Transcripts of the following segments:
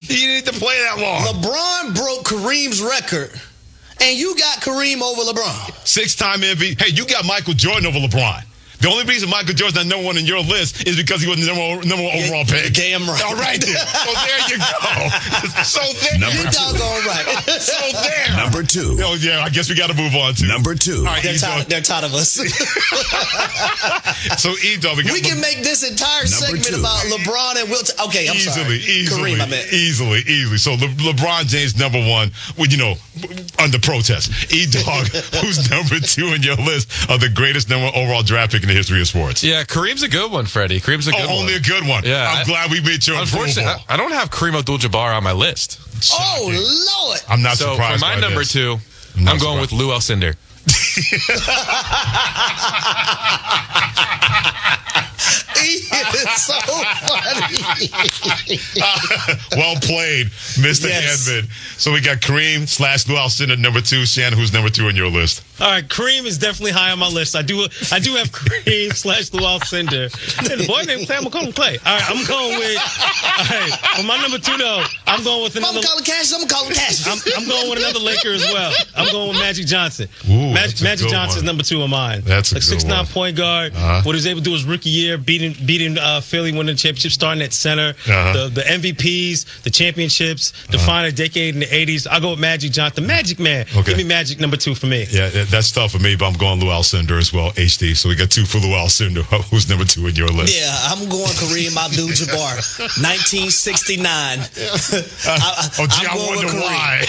He didn't need to play that long. LeBron broke Kareem's record, and you got Kareem over LeBron. 6-time MVP. Hey, you got Michael Jordan over LeBron. The only reason Michael Jordan's not number one in your list is because he was the number one overall pick. Damn right. All right, then. So there you go. So there. You're doggone right. So there. Number 2. Oh, yeah, I guess we got to move on to Number 2. All right, They're tired of us. So, E-Dog. We can make this entire segment 2. about LeBron and Wilt. Okay, I'm sorry. Easily. Kareem, I meant. Easily. So, LeBron James, number 1, with, under protest. E-Dog, who's number 2 in your list of the greatest number 1 overall draft pick in the history of sports? Yeah, Kareem's a good one, Freddie. Kareem's a good one. Only a good one. Yeah, I'm glad we made your unfortunately, approval. I don't have Kareem Abdul-Jabbar on my list. Oh, Lord. I'm not So surprised for my by number this. 2, I'm going with Lou Alcindor. He is so funny. Well played, Mr. Yes. Edmond. So we got Kareem / Lou Alcindor, number 2. Shannon, who's number 2 on your list? All right, Kareem is definitely high on my list. I do have Kareem / Lou Alcindor. And the boy named Clay, I'm going to call him Clay. All right, I'm going with. All right, for my number 2 though, I'm going with another. I'm calling Cassius. I'm going with another Laker as well. I'm going with Magic Johnson. Ooh, that's a Magic good Johnson's one. number 2 on mine. That's a like good 6'9" one. point guard. Uh-huh. What he was able to do his rookie year, beating Philly, winning the championship, starting at center. Uh-huh. The MVPs, the championships, define a decade in the 80s. I go with Magic Johnson, the Magic Man. Okay. Give me Magic number 2 for me. Yeah, that's tough for me, but I'm going Lou Alcindor as well, HD. So we got 2 for Lou Alcindor. Who's number 2 in your list? Yeah, I'm going Kareem Abdul-Jabbar, 1969. I I'm going wonder with why.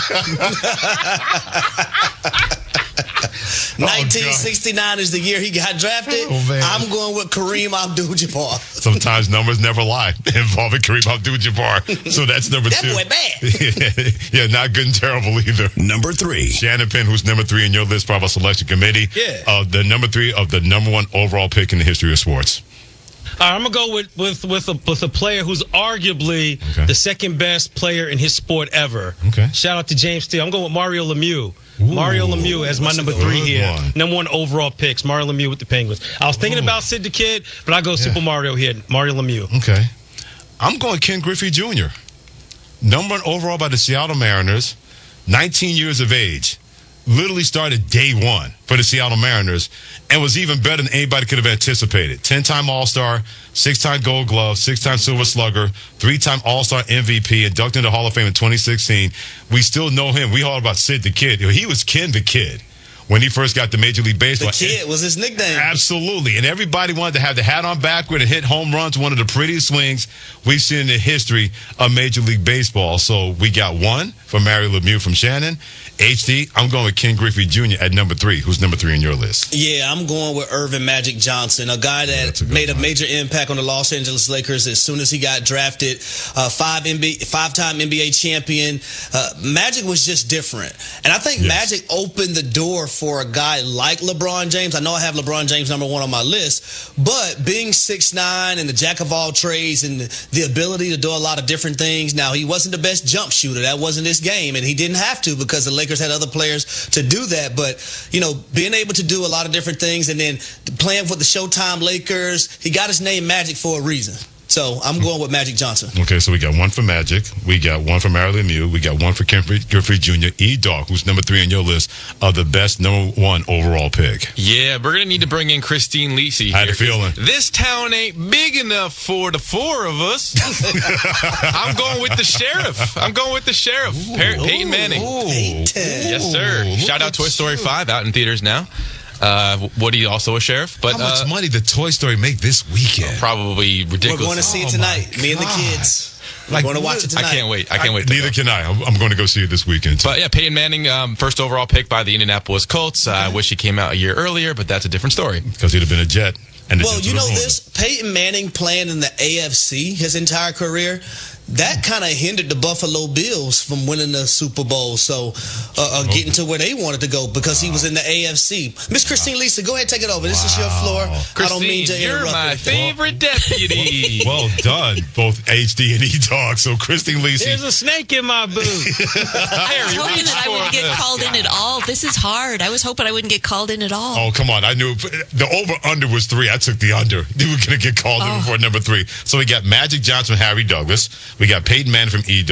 1969 is the year he got drafted. Oh, man. I'm going with Kareem Abdul-Jabbar. Sometimes numbers never lie involving Kareem Abdul-Jabbar. So that's number 2. That boy bad. Yeah, not good and terrible either. Number 3. Shannon Penn, who's number 3 in your list, part of our selection committee. Yeah. The number 3 of the number 1 overall pick in the history of sports. All right, I'm gonna go with a player who's arguably the second best player in his sport ever. Okay. Shout out to James Steele. I'm going with Mario Lemieux. Mario Lemieux as my number 3 here. one. Number 1 overall picks. Mario Lemieux with the Penguins. I was thinking about Sid the Kid, but I go Super Mario here. Mario Lemieux. Okay. I'm going Ken Griffey Jr. Number 1 overall by the Seattle Mariners, 19 years of age. Literally started day 1 for the Seattle Mariners and was even better than anybody could have anticipated. 10-time All-Star, 6-time Gold Glove, 6-time Silver Slugger, 3-time All-Star MVP, inducted into the Hall of Fame in 2016. We still know him. We heard about Sid the Kid. He was Ken the Kid when he first got to Major League Baseball. The Kid was his nickname. Absolutely. And everybody wanted to have the hat on backward and hit home runs, one of the prettiest swings we've seen in the history of Major League Baseball. So we got 1 for Mario Lemieux from Shannon. HD, I'm going with Ken Griffey Jr. at number 3. Who's number 3 in your list? Yeah, I'm going with Irvin Magic Johnson, a guy that made a major impact on the Los Angeles Lakers as soon as he got drafted. 5-time NBA champion. Magic was just different. And I think Magic opened the door for a guy like LeBron James. I know I have LeBron James number 1 on my list, but being 6'9" and the jack of all trades and the ability to do a lot of different things. Now, he wasn't the best jump shooter. That wasn't his game, and he didn't have to because the Lakers had other players to do that. But, being able to do a lot of different things and then playing for the Showtime Lakers, he got his name Magic for a reason. So I'm going with Magic Johnson. Okay, so we got 1 for Magic. We got 1 for Mario Lemieux. We got 1 for Ken Griffey Jr. E-Dog, who's number 3 on your list of the best number 1 overall pick. Yeah, we're going to need to bring in Christine Lisi here. I had a feeling. This town ain't big enough for the 4 of us. I'm going with the sheriff. Peyton Manning. Yes, sir. Shout out Toy Story 5 out in theaters now. Woody also a sheriff. But how much money did Toy Story make this weekend? Probably ridiculous. We're going to see it tonight. Me and the kids. We're going to watch it tonight. I can't wait. Neither can I. I'm going to go see it this weekend. But yeah, Peyton Manning, first overall pick by the Indianapolis Colts. I wish he came out a year earlier, but that's a different story. Because he'd have been a Jet. Well, you know this, Peyton Manning playing in the AFC his entire career, that kind of hindered the Buffalo Bills from winning the Super Bowl, so getting to where they wanted to go because he was in the AFC. Miss Christine Lisa, go ahead, take it over. This is your floor. Christine, I don't mean to interrupt. You're my favorite deputy. Well done, both HD and E-Dog. So Christine Lisa. There's a snake in my boot. I was hoping that I wouldn't get called in at all. This is hard. I was hoping I wouldn't get called in at all. Oh, come on. I knew the over-under was 3. I took the under. You were going to get called in before number 3. So we got Magic Johnson, Harry Douglas. We got Peyton Manning from E-Dog.